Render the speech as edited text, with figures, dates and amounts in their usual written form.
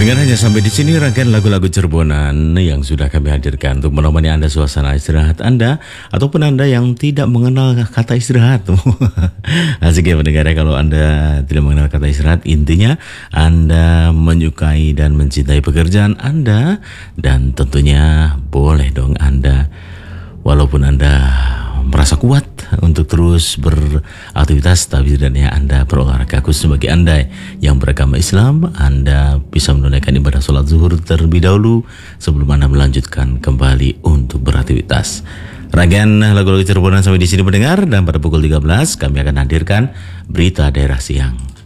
Pendengar, hanya sampai di sini rangkaian lagu-lagu Cirebonan yang sudah kami hadirkan untuk menemani Anda suasana istirahat Anda ataupun Anda yang tidak mengenal kata istirahat. Asik ya pendengar ya, kalau Anda tidak mengenal kata istirahat, intinya Anda menyukai dan mencintai pekerjaan Anda, dan tentunya boleh dong Anda, walaupun Anda merasa kuat untuk terus beraktivitas, tapi setidaknya Anda berolahraga. Khusus bagi Anda yang beragama Islam, Anda bisa menunaikan ibadah sholat zuhur terlebih dahulu sebelum Anda melanjutkan kembali untuk beraktivitas. Rangkaian lagu-lagu Cirebonan sampai di sini pendengar, dan pada pukul 13 kami akan hadirkan berita daerah siang.